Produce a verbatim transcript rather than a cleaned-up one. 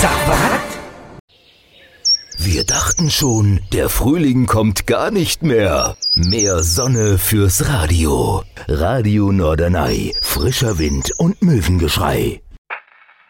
Sag was? Wir dachten schon, der Frühling kommt gar nicht mehr. Mehr Sonne fürs Radio. Radio Norderney, frischer Wind und Möwengeschrei.